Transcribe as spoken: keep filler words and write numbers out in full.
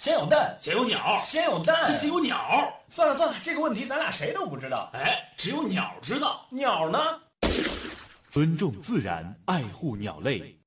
先有蛋， 先有鸟， 先有蛋， 先有鸟。 算了算了，这个问题咱俩谁都不知道。 哎，只有鸟知道。 鸟呢？ 尊重自然，爱护鸟类，